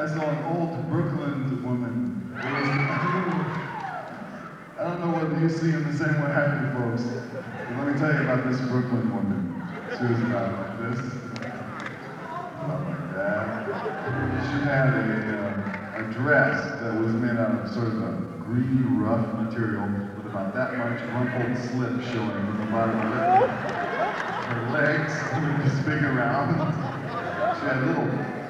I saw an old Brooklyn woman. I don't know whether you see them the same way I do, folks. But let me tell you about this Brooklyn woman. She was about like this. About like that. She had a dress that was made out of sort of a green, rough material with about that much rumpled slip showing from the bottom of it. Her legs were this big around. She had little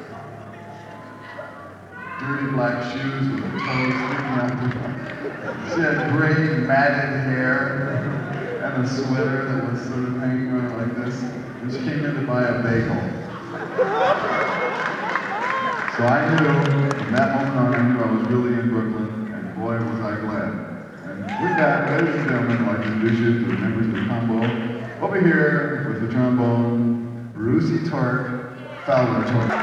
dirty black shoes with her toes sticking out. She had gray, matted hair and a sweater that was sort of hanging on her like this. And she came in to buy a bagel. So I knew, from that moment on, I knew I was really in Brooklyn, and boy, was I glad. And with that, ladies and gentlemen, I'd like to introduce you to the members of the combo. Over here with the trombone, Brucey Torque, Fowler Torque.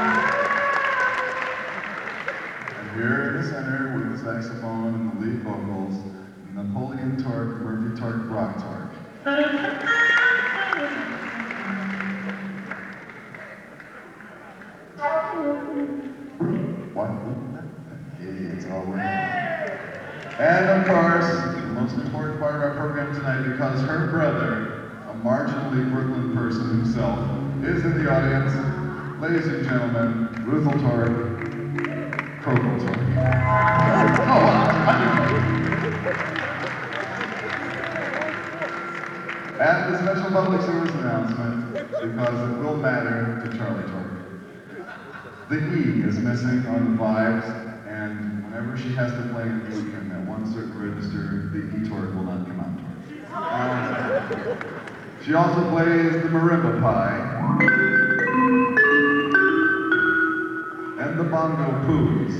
And here in the center with the saxophone and the lead vocals, Napoleon Torque, Murphy Torque, Brock Torque. It's all right. And of course, the most important part of our program tonight, because her brother, a marginally Brooklyn person himself, is in the audience. Ladies and gentlemen, Ruthel Torque, Krokel Torque. And the special public service announcement, because it will matter to Charlie Torque. The E is missing on the vibes, and whenever she has to play in Lucan at one certain register, the E torque will not come out. She also plays the marimba pie and the bongo poos.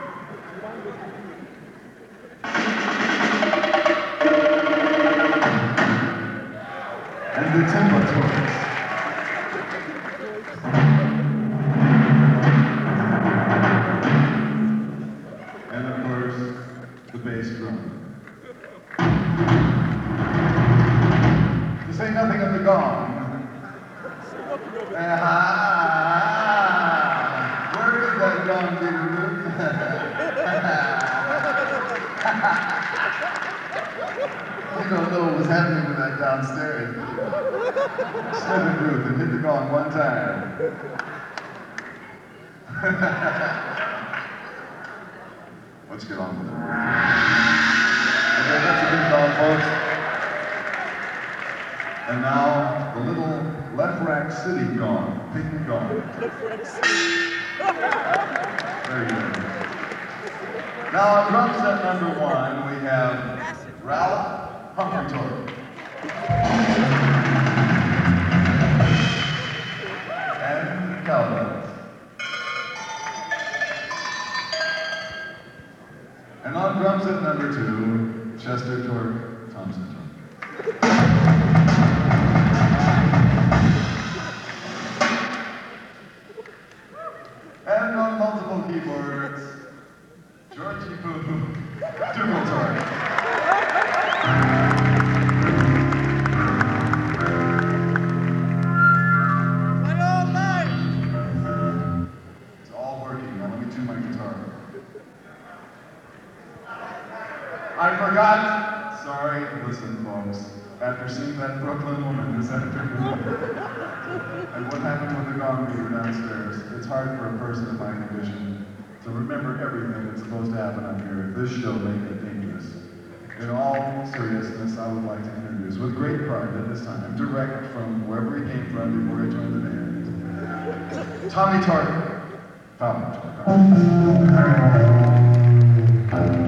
And the timba torques. Bass drum. To say nothing of the gong. Where is that gong, dude? You don't know what's happening with that downstairs. Step in, Ruth, and hit the gong one time. Let's get on with it. Okay, that's a good gong, folks. And now, the little Left Rack City gong, pink gong. Very good. Now, on drum set number 1, we have Ralph Humphrey Torque. And cowbells. And on drum set number 2, Chester Torque, Thompson Torque. And on multiple keyboards, Georgie Boo, Dougal Torque. It's all working. Now let me tune my guitar. I forgot. Sorry. Listen, folks. After seeing that Brooklyn woman this afternoon, and what happened with the gong meter downstairs, it's hard for a person in my condition to remember everything that's supposed to happen up here if this show may get dangerous. In all seriousness, I would like to introduce, with great pride at this time, direct from wherever he came from before he joined the band, Tommy Torque, Fowler Torque.